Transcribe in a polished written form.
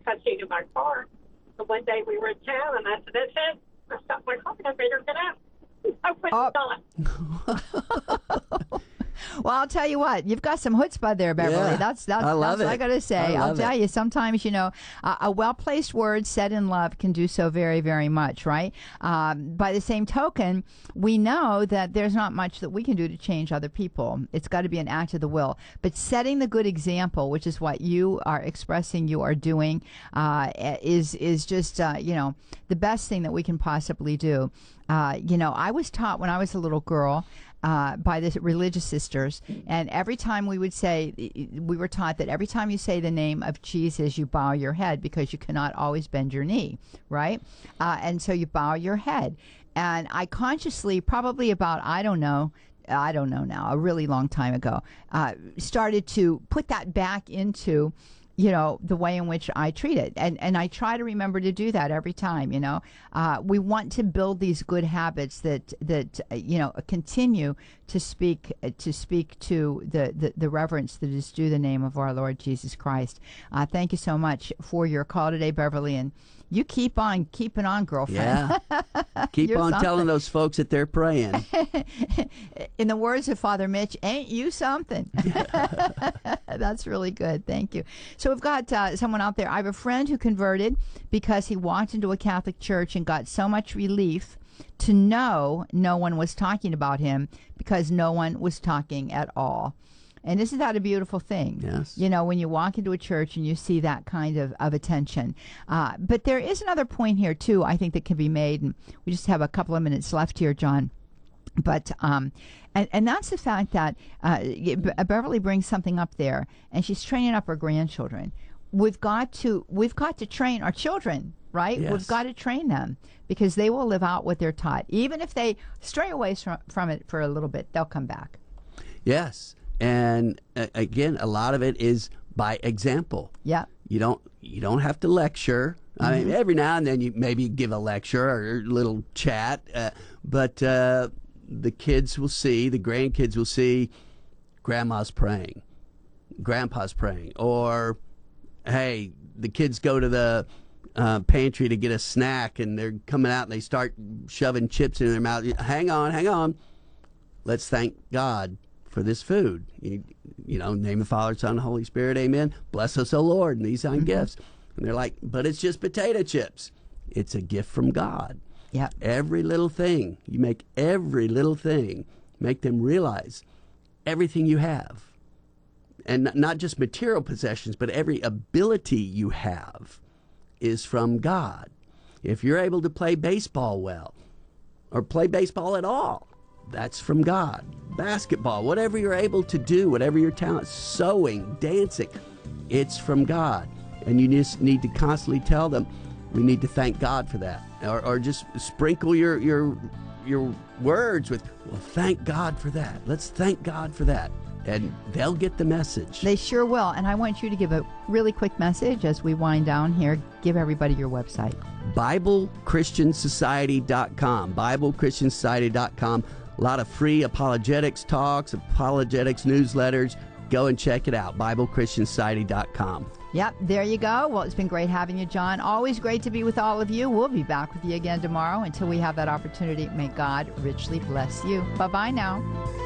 cut seat in my car. So one day we were in town, and I said, "That's it." I stopped my car, and I better get out. I went on. Well, I'll tell you what, you've got some chutzpah there, Beverly. Yeah, that's I love what it. I got to say. I'll tell it. you, sometimes, a well-placed word said in love can do so very, very much, right? By the same token, we know that there's not much that we can do to change other people. It's got to be an act of the will. But setting the good example, which is what you are expressing you are doing, is just, the best thing that we can possibly do. I was taught when I was a little girl by the religious sisters, and every time we were taught that every time you say the name of Jesus, you bow your head because you cannot always bend your knee, right? And so you bow your head. And I consciously, probably about, I don't know now, a really long time ago, started to put that back into the way in which I treat it. And I try to remember to do that every time, we want to build these good habits that continue to speak to the reverence that is due the name of our Lord Jesus Christ. Thank you so much for your call today, Beverly. And you keep on keeping on, girlfriend. Yeah. Keep on telling those folks that they're praying. In the words of Father Mitch, ain't you something? That's really good. Thank you. So we've got someone out there. I have a friend who converted because he walked into a Catholic church and got so much relief to know no one was talking about him because no one was talking at all. And isn't that a beautiful thing? Yes. When you walk into a church and you see that kind of attention. But there is another point here, too, I think that can be made. And we just have a couple of minutes left here, John. But and that's the fact that Beverly brings something up there, and she's training up her grandchildren. We've got to train our children, right? Yes. We've got to train them because they will live out what they're taught. Even if they stray away from it for a little bit, they'll come back. Yes. And again, a lot of it is by example. Yeah. You don't have to lecture. I mean, every now and then you maybe give a lecture or a little chat, but the kids will see, the grandkids will see, grandma's praying, grandpa's praying, or hey, the kids go to the pantry to get a snack and they're coming out and they start shoving chips in their mouth. Hang on. Let's thank God for this food. Name of the Father, Son, and Holy Spirit, amen. Bless us, O Lord, and these are gifts. And they're like, but it's just potato chips. It's a gift from God. Yeah. Every little thing, you make every little thing, make them realize everything you have. And not just material possessions, but every ability you have is from God. If you're able to play baseball well, or play baseball at all, that's from God. Basketball, whatever you're able to do, whatever your talent, sewing, dancing, it's from God. And you just need to constantly tell them, we need to thank God for that. Or just sprinkle your words with, well, thank God for that. Let's thank God for that. And they'll get the message. They sure will. And I want you to give a really quick message as we wind down here. Give everybody your website. BibleChristianSociety.com. BibleChristianSociety.com. A lot of free apologetics talks, apologetics newsletters. Go and check it out. BibleChristianSociety.com. Yep, there you go. Well, it's been great having you, John. Always great to be with all of you. We'll be back with you again tomorrow. Until we have that opportunity, may God richly bless you. Bye-bye now.